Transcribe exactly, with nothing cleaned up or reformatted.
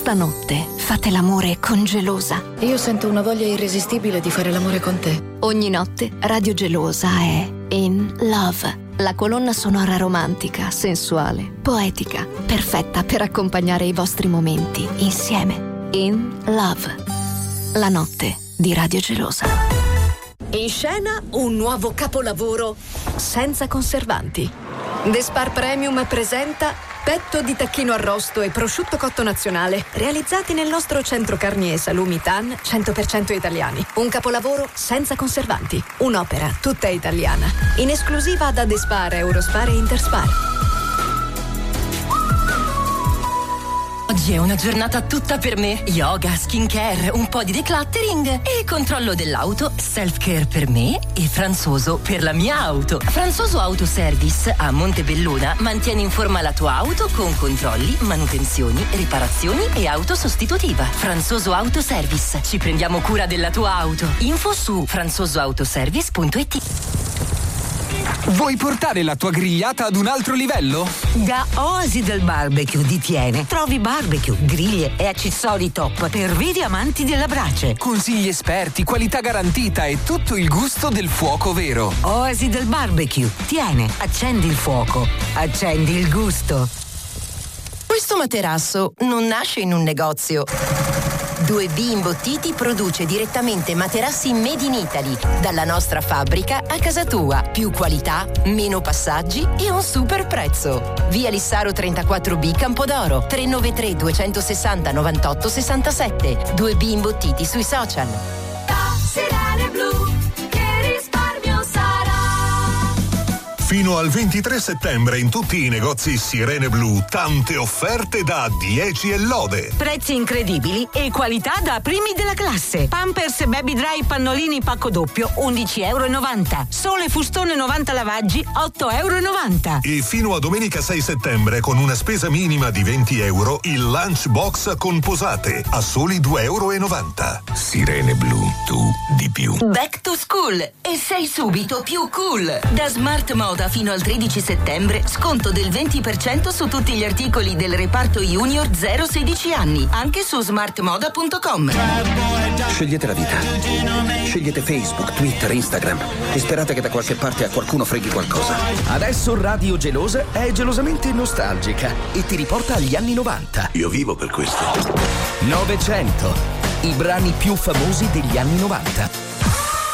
Stanotte fate l'amore con Gelosa. Io sento una voglia irresistibile di fare l'amore con te. Ogni notte Radio Gelosa è In Love. La colonna sonora romantica, sensuale, poetica, perfetta per accompagnare i vostri momenti insieme. In Love. La notte di Radio Gelosa. In scena un nuovo capolavoro senza conservanti. The Spar Premium presenta petto di tacchino arrosto e prosciutto cotto nazionale, realizzati nel nostro centro carni e salumi Tan cento per cento italiani. Un capolavoro senza conservanti. Un'opera tutta italiana. In esclusiva da The Spar, Eurospar e Interspar. Oggi è una giornata tutta per me. Yoga, skincare, un po' di decluttering e controllo dell'auto, self-care per me e Franzoso per la mia auto. Franzoso Autoservice a Montebelluna mantiene in forma la tua auto con controlli, manutenzioni, riparazioni e auto sostitutiva. Franzoso Autoservice. Ci prendiamo cura della tua auto. Info su franzoso autoservice punto it. Vuoi portare la tua grigliata ad un altro livello? Da Oasi del Barbecue di Thiene trovi barbecue, griglie e accessori top per veri amanti della brace. Consigli esperti, qualità garantita e tutto il gusto del fuoco vero. Oasi del Barbecue. Thiene, accendi il fuoco, accendi il gusto. Questo materasso non nasce in un negozio. due B Imbottiti produce direttamente materassi made in Italy, dalla nostra fabbrica a casa tua. Più qualità, meno passaggi e un super prezzo. Via Lissaro trentaquattro B Campodoro, tre nove tre due sei zero nove otto sei sette. due B Imbottiti sui social. Sirene Blu, che risparmio sarà. Fino al ventitré settembre in tutti i negozi Sirene Blu, tante offerte da dieci e lode. Prezzi incredibili e qualità da primi della classe. Pampers Baby Dry pannolini pacco doppio undici e novanta euro. Sole fustone novanta lavaggi otto e novanta euro. E fino a domenica sei settembre con una spesa minima di venti euro il lunch box con posate a soli due e novanta euro. Sirene Blu, tu di più. Back to school e sei subito più cool. Da Smart Moda fino al tredici settembre sconto del venti per cento su tutti gli articoli del reparto Junior zero sedici anni, anche su smart moda punto com. Scegliete la vita. Scegliete Facebook, Twitter, Instagram e sperate che da qualche parte a qualcuno freghi qualcosa. Adesso Radio Gelosa è gelosamente nostalgica e ti riporta agli anni novanta. Io vivo per questo. novecento. I brani più famosi degli anni novanta.